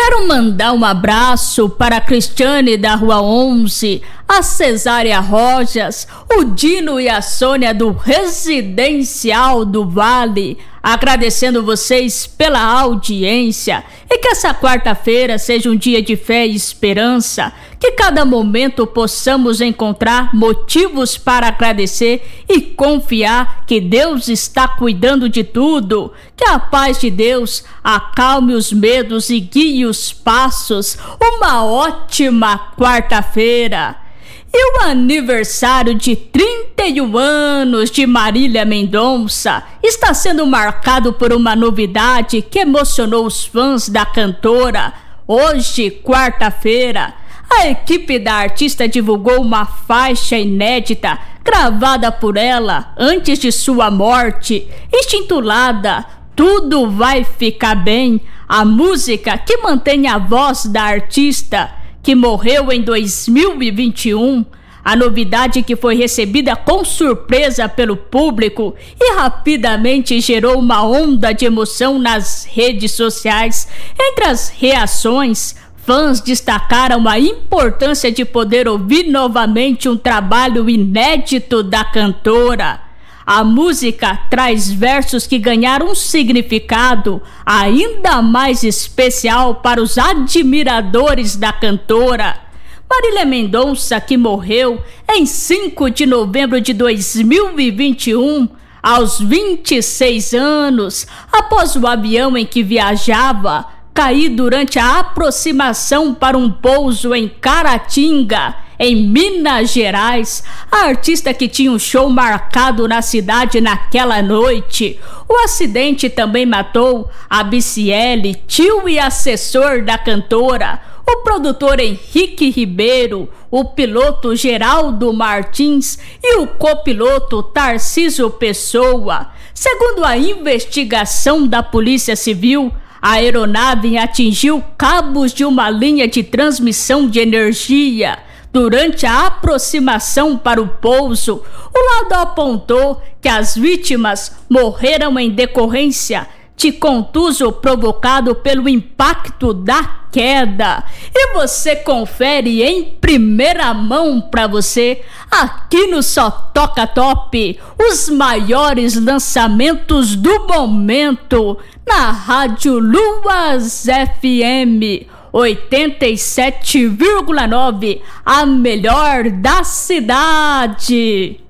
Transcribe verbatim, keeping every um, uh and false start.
Quero mandar um abraço para a Cristiane da Rua onze, a Cesária Rojas, o Dino e a Sônia do Residencial do Vale, agradecendo vocês pela audiência e que essa quarta-feira seja um dia de fé e esperança, que cada momento possamos encontrar motivos para agradecer e confiar que Deus está cuidando de tudo, que a paz de Deus acalme os medos e guie os passos. Uma ótima quarta-feira! E o aniversário de trinta e um anos de Marília Mendonça está sendo marcado por uma novidade que emocionou os fãs da cantora. Hoje, quarta-feira, a equipe da artista divulgou uma faixa inédita gravada por ela antes de sua morte, intitulada Tudo Vai Ficar Bem. A música, que mantém a voz da artista, que morreu em dois mil e vinte e um, a novidade que foi recebida com surpresa pelo público e rapidamente gerou uma onda de emoção nas redes sociais. Entre as reações, fãs destacaram a importância de poder ouvir novamente um trabalho inédito da cantora. A música traz versos que ganharam um significado ainda mais especial para os admiradores da cantora. Marília Mendonça, que morreu em cinco de novembro de dois mil e vinte e um, aos vinte e seis anos, após o avião em que viajava cair durante a aproximação para um pouso em Caratinga, em Minas Gerais. A artista, que tinha um show marcado na cidade naquela noite. O acidente também matou a Biciele, tio e assessor da cantora, o produtor Henrique Ribeiro, o piloto Geraldo Martins e o copiloto Tarcísio Pessoa. Segundo a investigação da Polícia Civil, a aeronave atingiu cabos de uma linha de transmissão de energia durante a aproximação para o pouso. O laudo apontou que as vítimas morreram em decorrência de contuso provocado pelo impacto da queda. E você confere em primeira mão para você, aqui no Só Toca Top, os maiores lançamentos do momento na Rádio Luas F M oitenta e sete vírgula nove, a melhor da cidade.